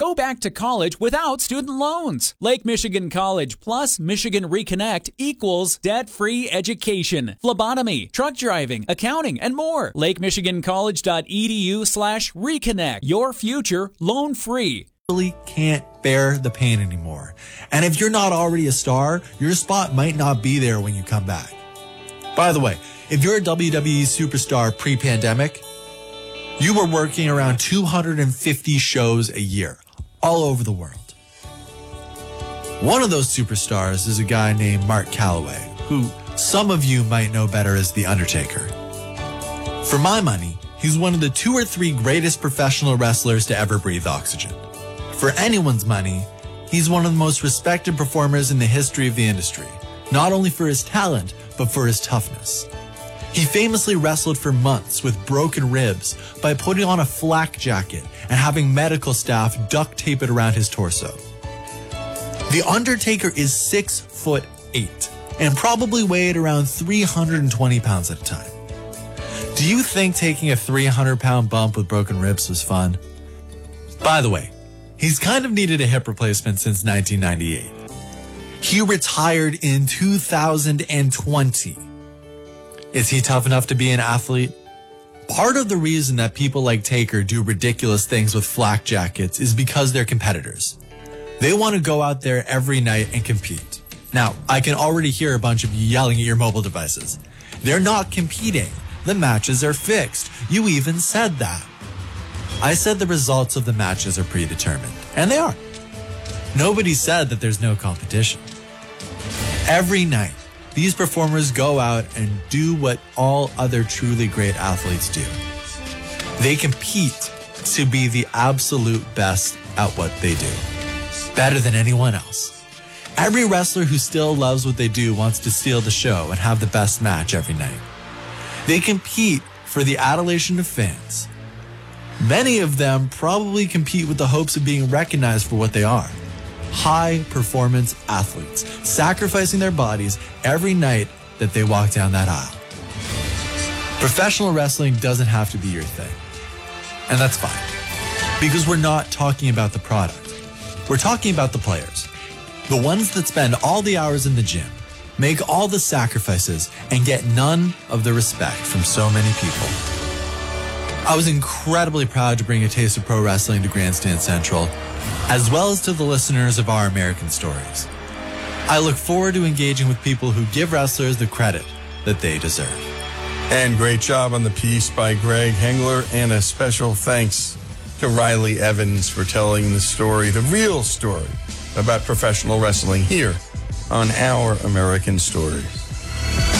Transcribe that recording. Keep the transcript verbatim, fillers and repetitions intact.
Go back to college without student loans. Lake Michigan College plus Michigan Reconnect equals debt-free education, phlebotomy, truck driving, accounting, and more. lake michigan college dot e d u slash reconnect. Your future loan-free. Really can't bear the pain anymore. And if you're not already a star, your spot might not be there when you come back. By the way, if you're a W W E superstar pre-pandemic, you were working around two hundred fifty shows a year, all over the world. One of those superstars is a guy named Mark Calloway, who some of you might know better as The Undertaker. For my money, he's one of the two or three greatest professional wrestlers to ever breathe oxygen. For anyone's money, he's one of the most respected performers in the history of the industry, not only for his talent, but for his toughness. He famously wrestled for months with broken ribs by putting on a flak jacket and having medical staff duct tape it around his torso. The Undertaker is six foot eight and probably weighed around three hundred twenty pounds at a time. Do you think taking a three hundred pound bump with broken ribs was fun? By the way, he's kind of needed a hip replacement since nineteen ninety-eight. He retired in two thousand twenty. Is he tough enough to be an athlete? Part of the reason that people like Taker do ridiculous things with flak jackets is because they're competitors. They want to go out there every night and compete. Now, I can already hear a bunch of you yelling at your mobile devices. They're not competing. The matches are fixed. You even said that. I said the results of the matches are predetermined, and they are. Nobody said that there's no competition. Every night, these performers go out and do what all other truly great athletes do. They compete to be the absolute best at what they do, better than anyone else. Every wrestler who still loves what they do wants to steal the show and have the best match every night. They compete for the adulation of fans. Many of them probably compete with the hopes of being recognized for what they are. High-performance athletes, sacrificing their bodies every night that they walk down that aisle. Professional wrestling doesn't have to be your thing. And that's fine, because we're not talking about the product. We're talking about the players, the ones that spend all the hours in the gym, make all the sacrifices, and get none of the respect from so many people. I was incredibly proud to bring a taste of pro wrestling to Grandstand Central, as well as to the listeners of Our American Stories. I look forward to engaging with people who give wrestlers the credit that they deserve. And great job on the piece by Greg Hengler, and a special thanks to Riley Evans for telling the story, the real story about professional wrestling here on Our American Stories.